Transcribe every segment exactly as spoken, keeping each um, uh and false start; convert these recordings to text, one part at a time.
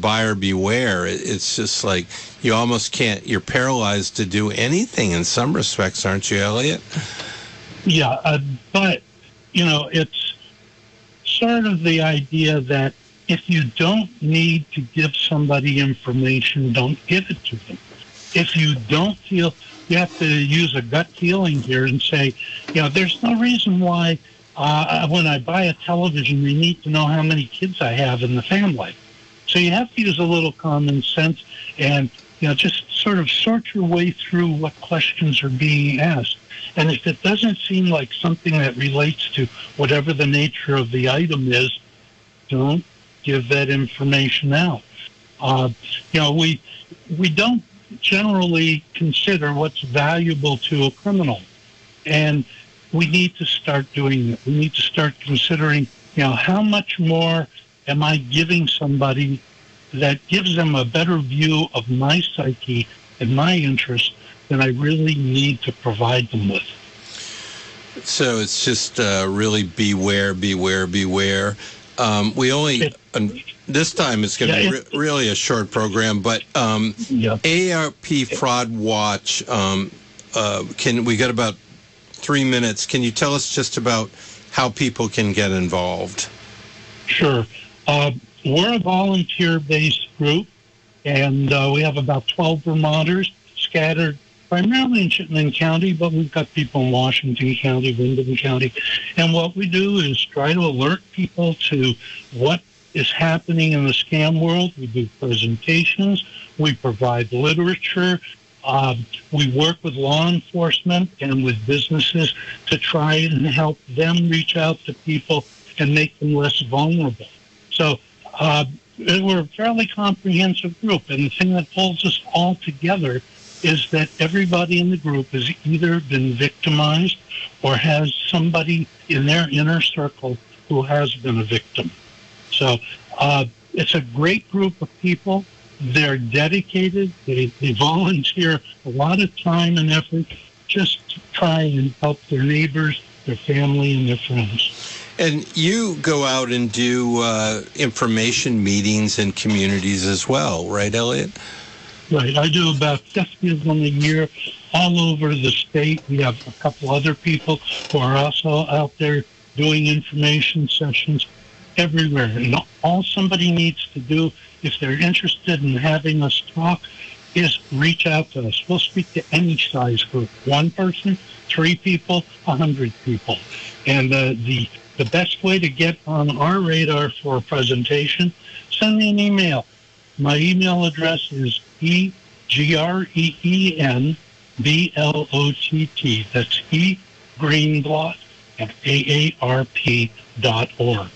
buyer beware. It, it's just like you almost can't, you're paralyzed to do anything in some respects, aren't you, Elliot? Yeah, uh, but, you know, it's sort of the idea that if you don't need to give somebody information, don't give it to them. If you don't feel, you have to use a gut feeling here and say, you know, there's no reason why uh, when I buy a television, they need to know how many kids I have in the family. So you have to use a little common sense and, you know, just sort of sort your way through what questions are being asked. And if it doesn't seem like something that relates to whatever the nature of the item is, don't give that information out. Uh, you know, we we don't generally consider what's valuable to a criminal. And we need to start doing it. We need to start considering, you know, how much more am I giving somebody that gives them a better view of my psyche and my interests than I really need to provide them with. So it's just uh, really beware, beware, beware. Um, we only, it, um, this time it's going to yeah, be re- really a short program, but um, yeah. A A R P Fraud Watch, um, uh, can we got about three minutes. Can you tell us just about how people can get involved? Sure. Uh, we're a volunteer-based group, and uh, we have about twelve Vermonters scattered primarily in Chittenden County, but we've got people in Washington County, Windham County. And what we do is try to alert people to what is happening in the scam world. We do presentations. We provide literature. Uh, we work with law enforcement and with businesses to try and help them reach out to people and make them less vulnerable. So uh, we're a fairly comprehensive group, and the thing that pulls us all together is that everybody in the group has either been victimized or has somebody in their inner circle who has been a victim. So uh, it's a great group of people. They're dedicated. They, they volunteer a lot of time and effort just to try and help their neighbors, their family, and their friends. And you go out and do uh, information meetings in communities as well, right, Elliot? Right. I do about fifty of them a year all over the state. We have a couple other people who are also out there doing information sessions everywhere. And all somebody needs to do, if they're interested in having us talk, is reach out to us. We'll speak to any size group, one person, three people, a hundred people. And uh, the the best way to get on our radar for a presentation, send me an email. My email address is E G R E E N B L O T T. That's E Greenblatt at A A R P dot org.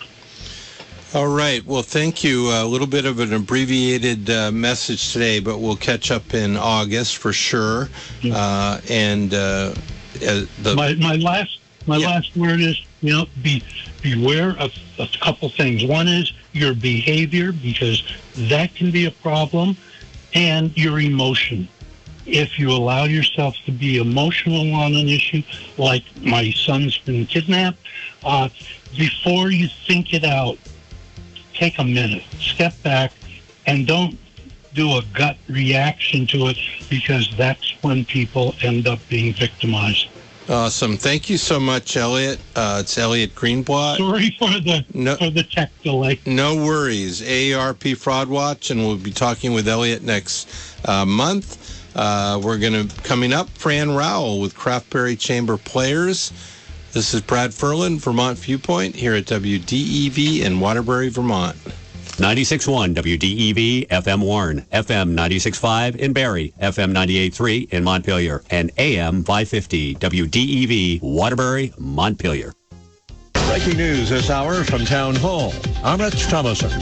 All right. Well, thank you. A little bit of an abbreviated uh, message today, but we'll catch up in August for sure. Yeah. Uh, and uh, uh, the my my last my yeah. last word is, you know, be beware of a couple things. One is your behavior, because that can be a problem, and your emotion. If you allow yourself to be emotional on an issue, like my son's been kidnapped, uh, before you think it out, take a minute, step back, and don't do a gut reaction to it, because that's when people end up being victimized. Awesome. Thank you so much, Elliot. Uh, it's Elliot Greenblatt. Sorry for the no, for the tech delay. No worries. A A R P Fraud Watch, and we'll be talking with Elliot next uh, month. Uh, we're going to, coming up, Fran Rowell with Craftberry Chamber Players. This is Brad Ferland, Vermont Viewpoint, here at W D E V in Waterbury, Vermont. ninety-six point one W D E V, F M Warren, F M ninety-six point five in Barrie, F M ninety-eight point three in Montpelier, and A M five fifty W D E V, Waterbury, Montpelier. Breaking news this hour from Town Hall. I'm Rich Thomason.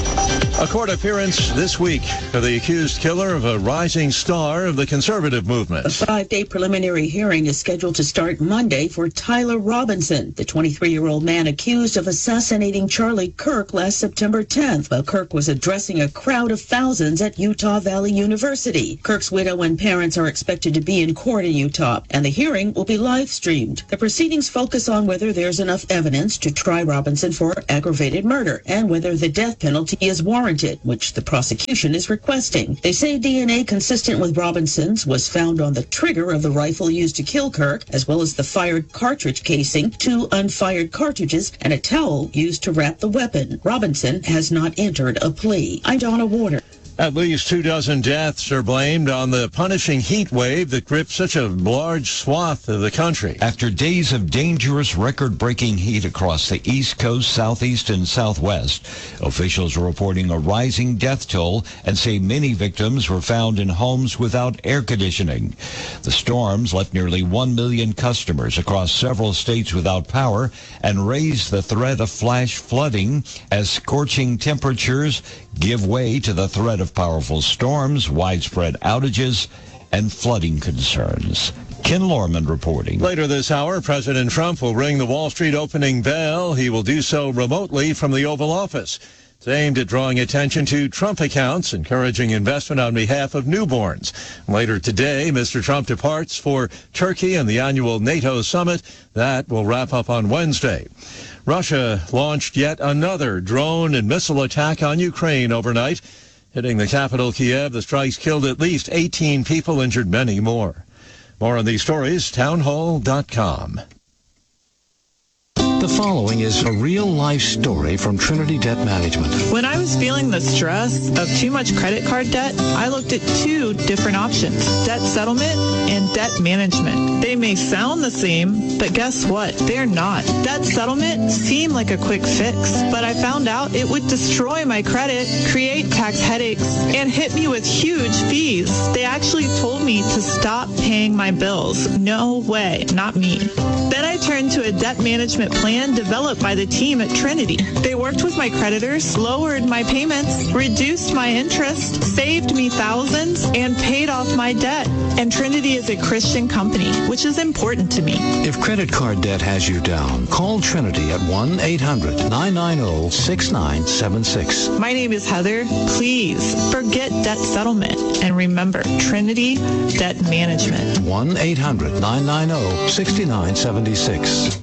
A court appearance this week for the accused killer of a rising star of the conservative movement. A five-day preliminary hearing is scheduled to start Monday for Tyler Robinson, the twenty-three-year-old man accused of assassinating Charlie Kirk last September tenth, while Kirk was addressing a crowd of thousands at Utah Valley University. Kirk's widow and parents are expected to be in court in Utah, and the hearing will be live-streamed. The proceedings focus on whether there's enough evidence to try Robinson for aggravated murder and whether the death penalty is warranted. warranted, which the prosecution is requesting. They say D N A consistent with Robinson's was found on the trigger of the rifle used to kill Kirk, as well as the fired cartridge casing, two unfired cartridges, and a towel used to wrap the weapon. Robinson has not entered a plea. I'm Donna Warder. At least two dozen deaths are blamed on the punishing heat wave that gripped such a large swath of the country. After days of dangerous record-breaking heat across the East Coast, Southeast, and Southwest, officials are reporting a rising death toll and say many victims were found in homes without air conditioning. The storms left nearly one million customers across several states without power and raised the threat of flash flooding as scorching temperatures give way to the threat of powerful storms, widespread outages, and flooding concerns. Ken Lorman reporting. Later this hour, President Trump will ring the Wall Street opening bell. He will do so remotely from the Oval Office. It's aimed at drawing attention to Trump accounts, encouraging investment on behalf of newborns. Later today, Mister Trump departs for Turkey and the annual NATO summit. That will wrap up on Wednesday. Russia launched yet another drone and missile attack on Ukraine overnight. Hitting the capital, Kiev, the strikes killed at least eighteen people, injured many more. More on these stories, townhall dot com. The following is a real-life story from Trinity Debt Management. When I was feeling the stress of too much credit card debt, I looked at two different options, debt settlement and debt management. They may sound the same, but guess what? They're not. Debt settlement seemed like a quick fix, but I found out it would destroy my credit, create tax headaches, and hit me with huge fees. They actually told me to stop paying my bills. No way, not me. Then I turned to a debt management plan developed by the team at Trinity. They worked with my creditors, lowered my payments, reduced my interest, saved me thousands, and paid off my debt. And Trinity is a Christian company, which is important to me. If credit card debt has you down, call Trinity at one eight hundred nine nine zero six nine seven six. My name is Heather. Please forget debt settlement and remember Trinity Debt Management. one eight hundred nine nine zero six nine seven six.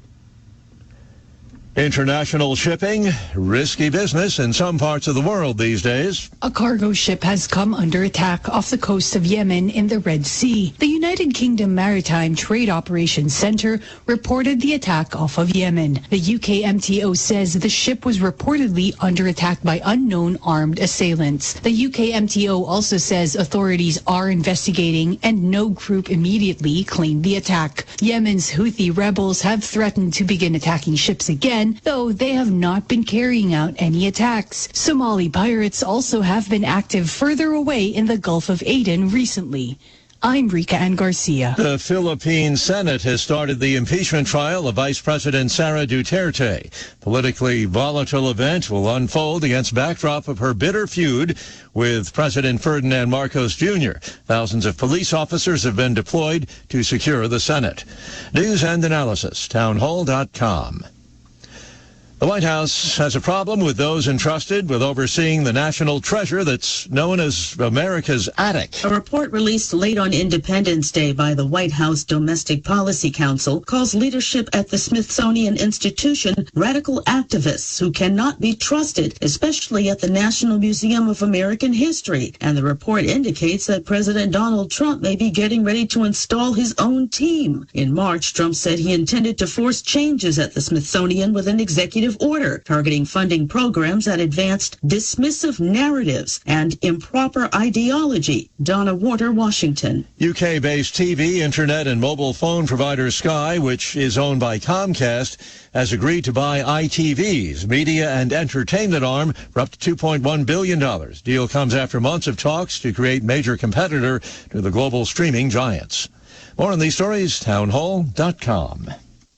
International shipping, risky business in some parts of the world these days. A cargo ship has come under attack off the coast of Yemen in the Red Sea. The United Kingdom Maritime Trade Operations Center reported the attack off of Yemen. The U K M T O says the ship was reportedly under attack by unknown armed assailants. The U K M T O also says authorities are investigating and no group immediately claimed the attack. Yemen's Houthi rebels have threatened to begin attacking ships again, though they have not been carrying out any attacks. Somali pirates also have been active further away in the Gulf of Aden recently. I'm Rika Ann Garcia. The Philippine Senate has started the impeachment trial of Vice President Sara Duterte. Politically volatile event will unfold against backdrop of her bitter feud with President Ferdinand Marcos Junior Thousands of police officers have been deployed to secure the Senate. News and analysis, townhall dot com. The White House has a problem with those entrusted with overseeing the national treasure that's known as America's attic. A report released late on Independence Day by the White House Domestic Policy Council calls leadership at the Smithsonian Institution radical activists who cannot be trusted, especially at the National Museum of American History. And the report indicates that President Donald Trump may be getting ready to install his own team. In March, Trump said he intended to force changes at the Smithsonian with an executive order targeting funding programs that advanced dismissive narratives and improper ideology. Donna Warder, Washington. U K-based T V, internet, and mobile phone provider Sky, which is owned by Comcast, has agreed to buy I T V's media and entertainment arm for up to two point one billion dollars. Deal comes after months of talks to create major competitor to the global streaming giants. More on these stories, townhall dot com.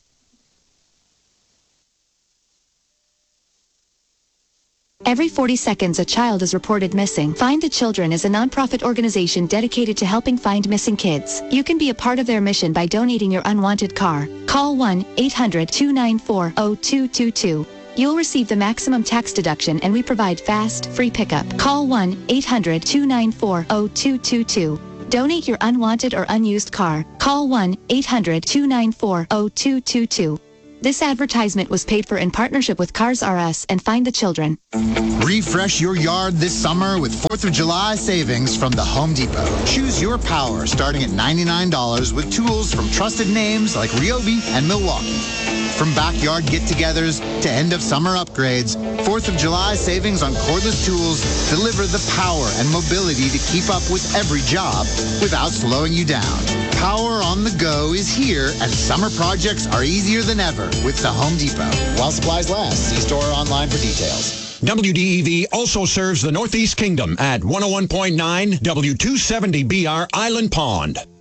Every forty seconds, a child is reported missing. Find the Children is a nonprofit organization dedicated to helping find missing kids. You can be a part of their mission by donating your unwanted car. Call one eight hundred two nine four zero two two two. You'll receive the maximum tax deduction, and we provide fast, free pickup. Call one eight hundred two nine four zero two two two. Donate your unwanted or unused car. Call one eight hundred two nine four zero two two two. This advertisement was paid for in partnership with Cars R Us and Find the Children. Refresh your yard this summer with fourth of July savings from the Home Depot. Choose your power starting at ninety-nine dollars with tools from trusted names like Ryobi and Milwaukee. From backyard get-togethers to end-of-summer upgrades, fourth of July savings on cordless tools deliver the power and mobility to keep up with every job without slowing you down. Power on the go is here, and summer projects are easier than ever with the Home Depot. While supplies last, see store or online for details. W D E V also serves the Northeast Kingdom at one oh one point nine W two seventy B R Island Pond.